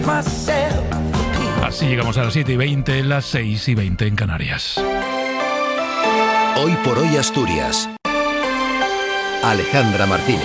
Así llegamos a las 7:20, las 6:20 en Canarias. Hoy por hoy Asturias. Alejandra Martínez.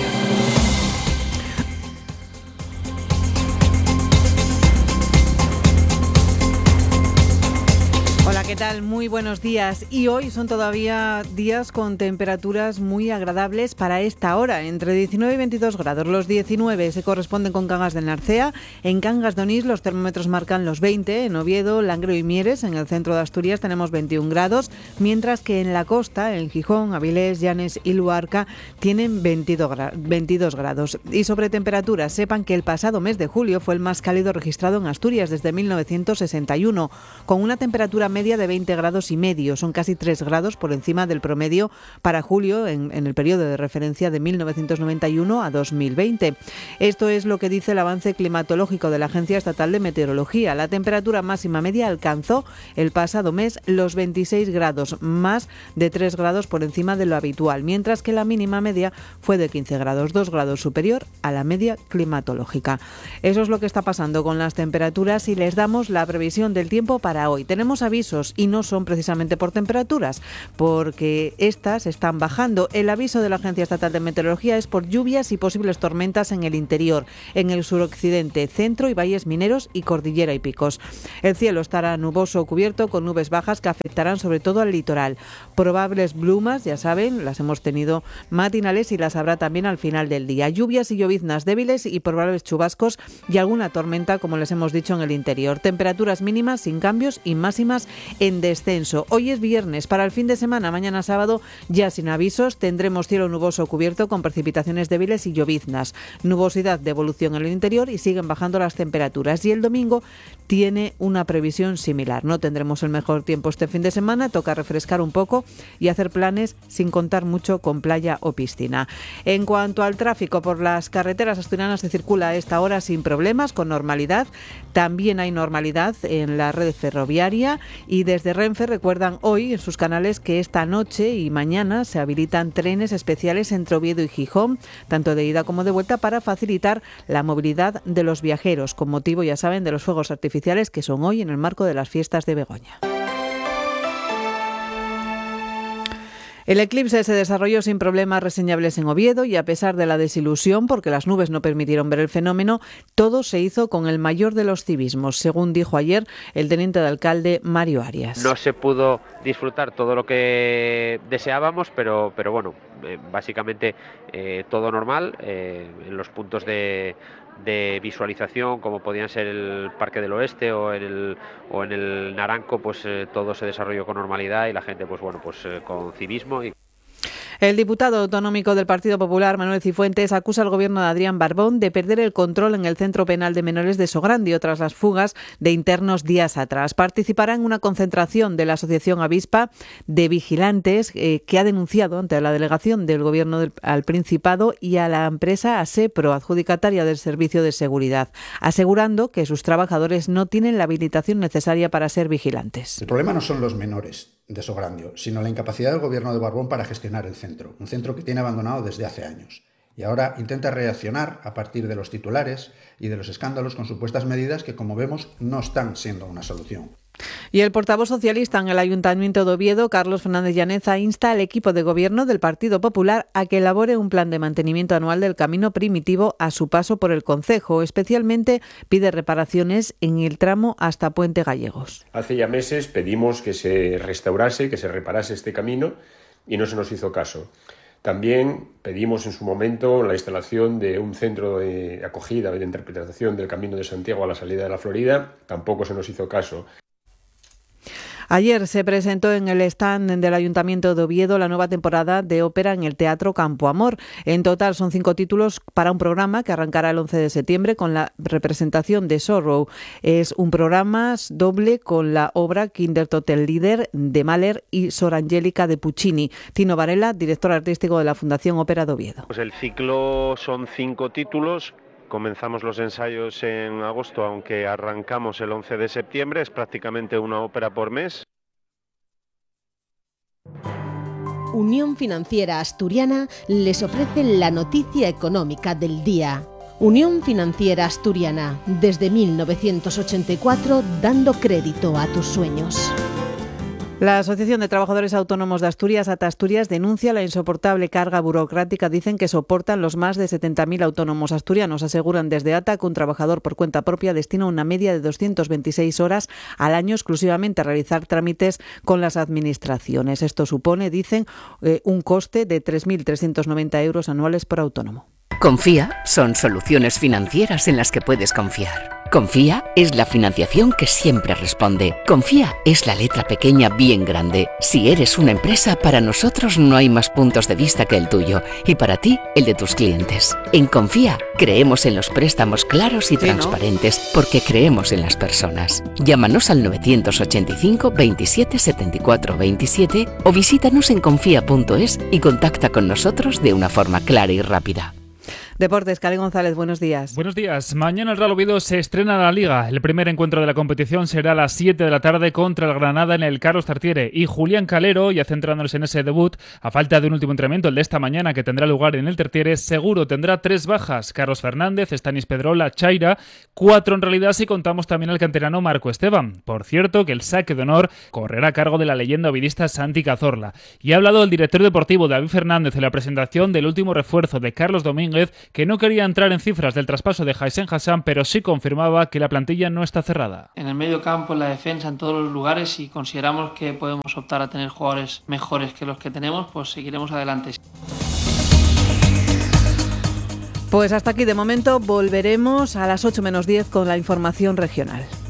Hola, ¿qué tal? Muy buenos días. Y hoy son todavía días con temperaturas muy agradables para esta hora, entre 19 y 22 grados. Los 19 se corresponden con Cangas de Narcea. En Cangas de Onís los termómetros marcan los 20. En Oviedo, Langreo y Mieres, en el centro de Asturias, tenemos 21 grados, mientras que en la costa, en Gijón, Avilés, Llanes y Luarca, tienen 22 grados. Y sobre temperaturas, sepan que el pasado mes de julio fue el más cálido registrado en Asturias desde 1961, con una temperatura media de 20 grados y medio. Son casi 3 grados por encima del promedio para julio en el periodo de referencia de 1991 a 2020. Esto es lo que dice el avance climatológico de la Agencia Estatal de Meteorología. La temperatura máxima media alcanzó el pasado mes los 26 grados, más de 3 grados por encima de lo habitual, mientras que la mínima media fue de 15 grados, 2 grados superior a la media climatológica. Eso es lo que está pasando con las temperaturas y les damos la previsión del tiempo para hoy. Tenemos avisos y no son precisamente por temperaturas, porque estas están bajando. El aviso de la Agencia Estatal de Meteorología es por lluvias y posibles tormentas en el interior, en el suroccidente, centro y valles mineros y cordillera y picos. El cielo estará nuboso o cubierto con nubes bajas que afectarán sobre todo al litoral. Probables brumas, ya saben, las hemos tenido matinales y las habrá también al final del día. Lluvias y lloviznas débiles y probables chubascos y alguna tormenta, como les hemos dicho, en el interior. Temperaturas mínimas sin cambios y máximas en descenso. Hoy es viernes. Para el fin de semana, mañana sábado, ya sin avisos, tendremos cielo nuboso cubierto con precipitaciones débiles y lloviznas. Nubosidad de evolución en el interior y siguen bajando las temperaturas. Y el domingo tiene una previsión similar. No tendremos el mejor tiempo este fin de semana, toca refrescar un poco y hacer planes sin contar mucho con playa o piscina. En cuanto al tráfico por las carreteras asturianas, se circula a esta hora sin problemas, con normalidad. También hay normalidad en la red ferroviaria y desde Renfe recuerdan hoy en sus canales que esta noche y mañana se habilitan trenes especiales entre Oviedo y Gijón, tanto de ida como de vuelta, para facilitar la movilidad de los viajeros, con motivo, ya saben, de los fuegos artificiales que son hoy en el marco de las fiestas de Begoña. El eclipse se desarrolló sin problemas reseñables en Oviedo y a pesar de la desilusión porque las nubes no permitieron ver el fenómeno, todo se hizo con el mayor de los civismos, según dijo ayer el teniente de alcalde Mario Arias. No se pudo disfrutar todo lo que deseábamos, pero bueno, básicamente todo normal, en los puntos de visualización, como podían ser el Parque del Oeste o en el Naranco, pues todo se desarrolló con normalidad y la gente pues con civismo. El diputado autonómico del Partido Popular, Manuel Cifuentes, acusa al gobierno de Adrián Barbón de perder el control en el Centro Penal de Menores de Sograndio tras las fugas de internos días atrás. Participará en una concentración de la Asociación Avispa de Vigilantes que ha denunciado ante la delegación del gobierno al Principado y a la empresa ASEPRO, adjudicataria del Servicio de Seguridad, asegurando que sus trabajadores no tienen la habilitación necesaria para ser vigilantes. El problema no son los menores de Sograndio, sino la incapacidad del gobierno de Barbón para gestionar el centro, un centro que tiene abandonado desde hace años. Y ahora intenta reaccionar a partir de los titulares y de los escándalos con supuestas medidas que, como vemos, no están siendo una solución. Y el portavoz socialista en el Ayuntamiento de Oviedo, Carlos Fernández Llaneza, insta al equipo de gobierno del Partido Popular a que elabore un plan de mantenimiento anual del camino primitivo a su paso por el concejo. Especialmente pide reparaciones en el tramo hasta Puente Gallegos. Hace ya meses pedimos que se restaurase, que se reparase este camino y no se nos hizo caso. También pedimos en su momento la instalación de un centro de acogida y de interpretación del Camino de Santiago a la salida de la Florida. Tampoco se nos hizo caso. Ayer se presentó en el stand del Ayuntamiento de Oviedo la nueva temporada de ópera en el Teatro Campo Amor. En total son 5 títulos para un programa que arrancará el 11 de septiembre con la representación de Sorrow. Es un programa doble con la obra Kindertotenlieder de Mahler y Sor Angélica de Puccini. Tino Varela, director artístico de la Fundación Ópera de Oviedo. Pues el ciclo son 5 títulos. Comenzamos los ensayos en agosto, aunque arrancamos el 11 de septiembre. Es prácticamente una ópera por mes. Unión Financiera Asturiana les ofrece la noticia económica del día. Unión Financiera Asturiana, desde 1984 dando crédito a tus sueños. La Asociación de Trabajadores Autónomos de Asturias, Atasturias, denuncia la insoportable carga burocrática. Dicen que soportan los más de 70.000 autónomos asturianos. Aseguran desde ATA que un trabajador por cuenta propia destina una media de 226 horas al año exclusivamente a realizar trámites con las administraciones. Esto supone, dicen, un coste de 3.390 euros anuales por autónomo. Confía son soluciones financieras en las que puedes confiar. Confía es la financiación que siempre responde. Confía es la letra pequeña bien grande. Si eres una empresa, para nosotros no hay más puntos de vista que el tuyo y para ti el de tus clientes. En Confía creemos en los préstamos claros y transparentes porque creemos en las personas. Llámanos al 985 27 74 27 o visítanos en confía.es y contacta con nosotros de una forma clara y rápida. Deportes, Cali González, buenos días. Buenos días. Mañana el Real Oviedo se estrena la Liga. El primer encuentro de la competición será a las 7 de la tarde contra el Granada en el Carlos Tartiere. Y Julián Calero, ya centrándonos en ese debut, a falta de un último entrenamiento, el de esta mañana que tendrá lugar en el Tartiere, seguro tendrá 3 bajas. Carlos Fernández, Stanis Pedrola, Chaira, 4 en realidad si contamos también al canterano Marco Esteban. Por cierto, que el saque de honor correrá a cargo de la leyenda ovidista Santi Cazorla. Y ha hablado el director deportivo David Fernández en la presentación del último refuerzo de Carlos Domínguez, que no quería entrar en cifras del traspaso de Haisen Hassan, pero sí confirmaba que la plantilla no está cerrada. En el medio campo, en la defensa, en todos los lugares, si consideramos que podemos optar a tener jugadores mejores que los que tenemos, pues seguiremos adelante. Pues hasta aquí de momento. Volveremos a las 8 menos 10 con la información regional.